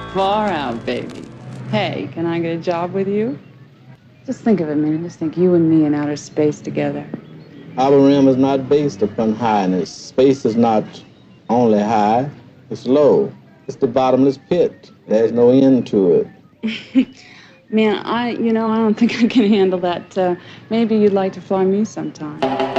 Far out, baby. Hey, can I get a job with you? Just think of it, man. Just think you and me in outer space together. Our realm is not based upon highness. Space is not only high, it's low. It's the bottomless pit. There's no end to it. Man, I don't think I can handle that. Maybe you'd like to fly me sometime.